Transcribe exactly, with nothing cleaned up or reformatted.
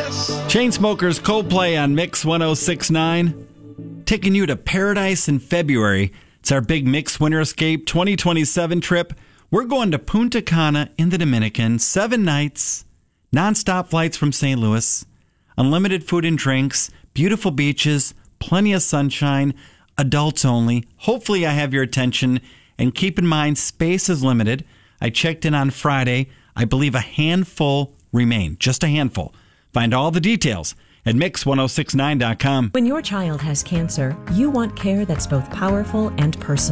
Chainsmokers Coldplay on Mix ten sixty-nine. Taking you to paradise in February. It's our big Mix Winter Escape twenty twenty-seven trip. We're going to Punta Cana in the Dominican. Seven nights, non-stop flights from Saint Louis, unlimited food and drinks, beautiful beaches, plenty of sunshine, adults only. Hopefully I have your attention. And keep in mind, space is limited. I checked in on Friday. I believe a handful remain. Just a handful. Find all the details at mix ten sixty-nine dot com. When your child has cancer, you want care that's both powerful and personal.